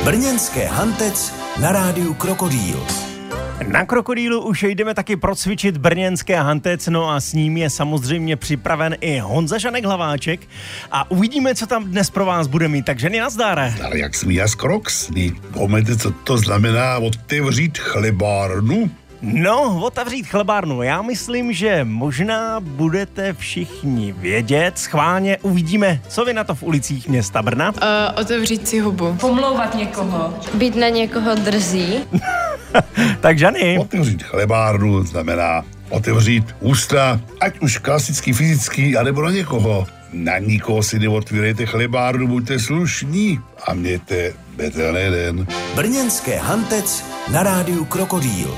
Brněnské Hantec na rádiu Krokodýl. Na Krokodýlu už jdeme taky procvičit brněnské Hantec, no a s ním je samozřejmě připraven i Honza Žanek Hlaváček a uvidíme, co tam dnes pro vás bude mít. Takže nazdar. Ale jak smíjas Krox? Pomůžete, co to znamená otevřít chlebárnu? No, otevřít chlebárnu. Já myslím, že možná budete všichni vědět. Schválně uvidíme, co vy na to v ulicích města Brna. Otevřít si hubu. Pomlouvat někoho. Být na někoho drzí. Tak Žany. Otevřít chlebárnu znamená otevřít ústa, ať už klasický, fyzický, anebo na někoho. Na nikoho si neotvírejte chlebárnu, buďte slušní a mějte betelný den. Brněnské Hantec na rádiu Krokodýl.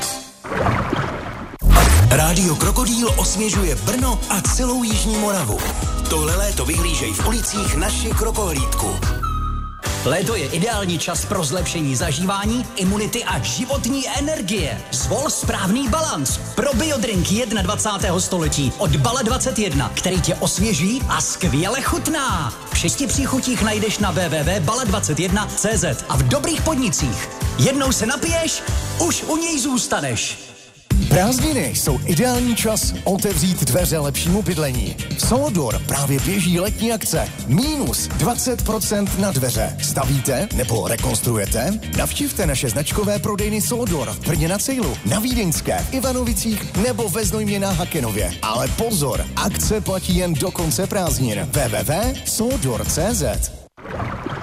Rádio Krokodýl osvěžuje Brno a celou jižní Moravu. Tohle léto vyhlížej v ulicích naši krokohlídku. Léto je ideální čas pro zlepšení zažívání, imunity a životní energie. Zvol správný balans pro biodrinky 21. století od Bala 21, který tě osvěží a skvěle chutná. V 6 příchutích najdeš na www.bala21.cz a v dobrých podnicích. Jednou se napiješ, už u něj zůstaneš. Prázdniny jsou ideální čas otevřít dveře lepšímu bydlení. V Solodor právě běží letní akce. Minus 20% na dveře. Stavíte nebo rekonstruujete? Navštivte naše značkové prodejny Solodor v Brně na Cejlu, na Vídeňské, v Ivanovicích nebo ve Znojmě na Hakenově. Ale pozor, akce platí jen do konce prázdnin. www.solodor.cz